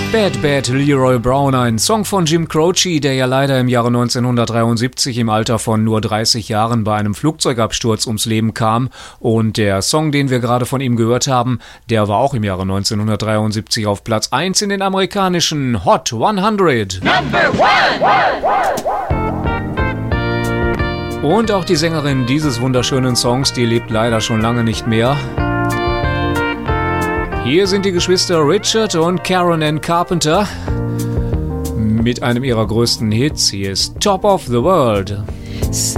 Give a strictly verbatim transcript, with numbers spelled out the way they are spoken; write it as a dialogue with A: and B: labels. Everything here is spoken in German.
A: Bad Bad Leroy Brown, ein Song von Jim Croce, der ja leider im Jahre neunzehnhundertdreiundsiebzig im Alter von nur dreißig Jahren bei einem Flugzeugabsturz ums Leben kam. Und der Song, den wir gerade von ihm gehört haben, der war auch im Jahre neunzehnhundertdreiundsiebzig auf Platz eins in den amerikanischen Hot hundert. Number one. Und auch die Sängerin dieses wunderschönen Songs, die lebt leider schon lange nicht mehr. Hier sind die Geschwister Richard und Karen Ann Carpenter mit einem ihrer größten Hits. Hier ist Top of the World.
B: So